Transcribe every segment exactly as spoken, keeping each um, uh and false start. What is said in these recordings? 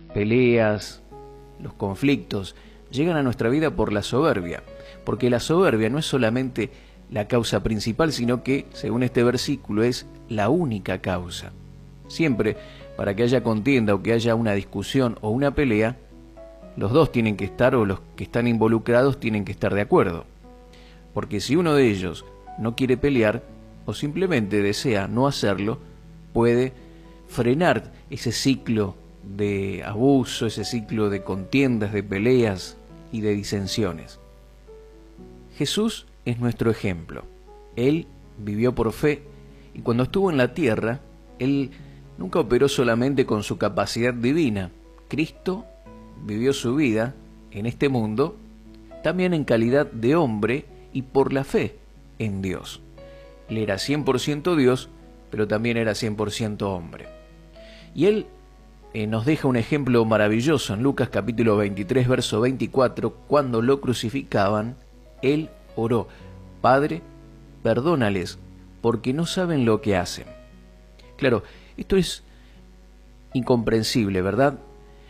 peleas, los conflictos, llegan a nuestra vida por la soberbia, porque la soberbia no es solamente la causa principal, sino que, según este versículo, es la única causa. Siempre, para que haya contienda o que haya una discusión o una pelea, los dos tienen que estar, o los que están involucrados tienen que estar de acuerdo. Porque si uno de ellos no quiere pelear, o simplemente desea no hacerlo, puede frenar ese ciclo de abuso, ese ciclo de contiendas, de peleas y de disensiones. Jesús es nuestro ejemplo. Él vivió por fe y cuando estuvo en la tierra, Él nunca operó solamente con su capacidad divina. Cristo vivió su vida en este mundo también en calidad de hombre y por la fe en Dios. Él era cien por ciento Dios, pero también era cien por ciento hombre. Y Él eh, nos deja un ejemplo maravilloso en Lucas capítulo veintitrés, verso veinticuatro, cuando lo crucificaban, Él oró: Padre, perdónales, porque no saben lo que hacen. Claro, esto es incomprensible, ¿verdad?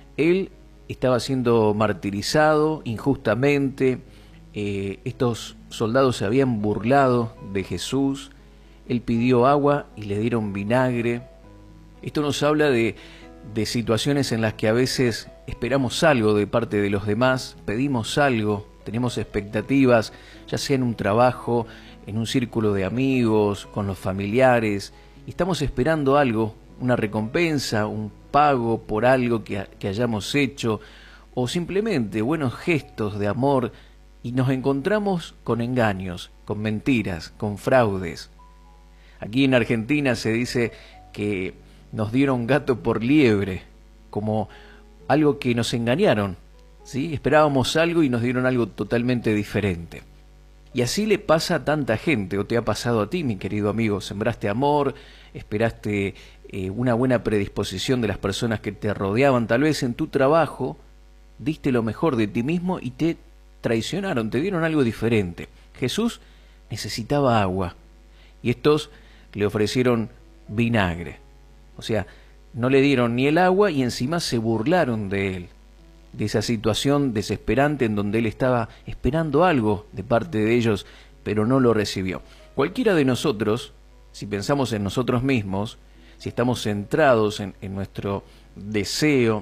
Él estaba siendo martirizado injustamente, eh, estos soldados se habían burlado de Jesús, Él pidió agua y le dieron vinagre. Esto nos habla de, de situaciones en las que a veces esperamos algo de parte de los demás, pedimos algo, tenemos expectativas, ya sea en un trabajo, en un círculo de amigos, con los familiares, y estamos esperando algo, una recompensa, un pago por algo que, que hayamos hecho, o simplemente buenos gestos de amor, y nos encontramos con engaños, con mentiras, con fraudes. Aquí en Argentina se dice que nos dieron gato por liebre, como algo que nos engañaron, ¿sí? Esperábamos algo y nos dieron algo totalmente diferente. Y así le pasa a tanta gente, o te ha pasado a ti, mi querido amigo. Sembraste amor, esperaste eh, una buena predisposición de las personas que te rodeaban, tal vez en tu trabajo, diste lo mejor de ti mismo y te traicionaron, te dieron algo diferente. Jesús necesitaba agua y estos le ofrecieron vinagre. O sea, no le dieron ni el agua y encima se burlaron de él, de esa situación desesperante en donde él estaba esperando algo de parte de ellos, pero no lo recibió. Cualquiera de nosotros, si pensamos en nosotros mismos, si estamos centrados en, en nuestro deseo,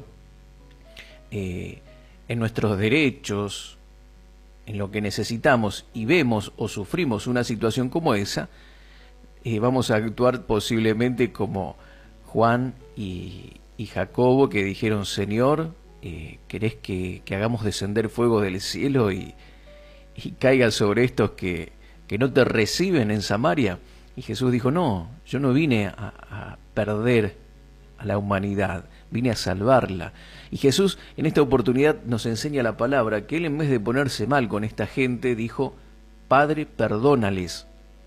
eh, en nuestros derechos, en lo que necesitamos, y vemos o sufrimos una situación como esa, eh, vamos a actuar posiblemente como Juan y, y Jacobo, que dijeron: Señor, eh, ¿querés que, que hagamos descender fuego del cielo y, y caiga sobre estos que, que no te reciben en Samaria? Y Jesús dijo: no, yo no vine a, a perder a la humanidad, vine a salvarla. Y Jesús en esta oportunidad nos enseña la palabra, que Él, en vez de ponerse mal con esta gente, dijo: Padre, perdónales,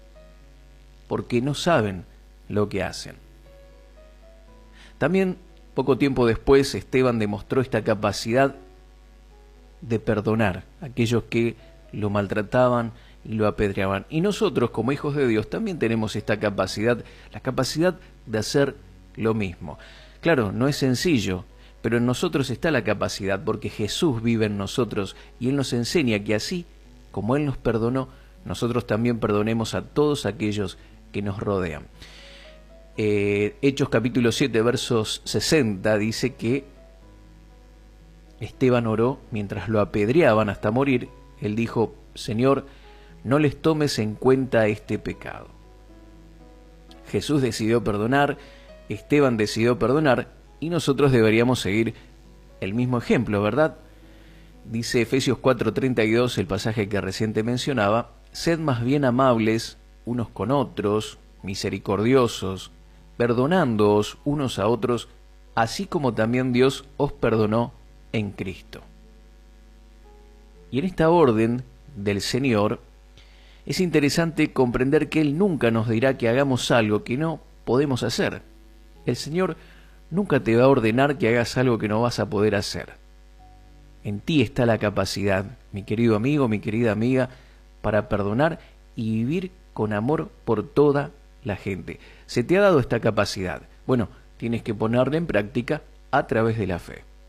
porque no saben lo que hacen. También, poco tiempo después, Esteban demostró esta capacidad de perdonar a aquellos que lo maltrataban y lo apedreaban. Y nosotros, como hijos de Dios, también tenemos esta capacidad, la capacidad de hacer lo mismo. Claro, no es sencillo, pero en nosotros está la capacidad, porque Jesús vive en nosotros y Él nos enseña que así como Él nos perdonó, nosotros también perdonemos a todos aquellos que nos rodean. Eh, Hechos capítulo siete, versos sesenta, dice que Esteban oró mientras lo apedreaban hasta morir. Él dijo: Señor, no les tomes en cuenta este pecado. Jesús decidió perdonar, Esteban decidió perdonar, y nosotros deberíamos seguir el mismo ejemplo, ¿verdad? Dice Efesios cuatro treinta y dos, el pasaje que recién mencionaba: sed más bien amables unos con otros, misericordiosos, perdonándoos unos a otros, así como también Dios os perdonó en Cristo. Y en esta orden del Señor es interesante comprender que Él nunca nos dirá que hagamos algo que no podemos hacer. El Señor nunca te va a ordenar que hagas algo que no vas a poder hacer. En ti está la capacidad, mi querido amigo, mi querida amiga, para perdonar y vivir con amor por toda la gente. Se te ha dado esta capacidad. Bueno, tienes que ponerla en práctica a través de la fe.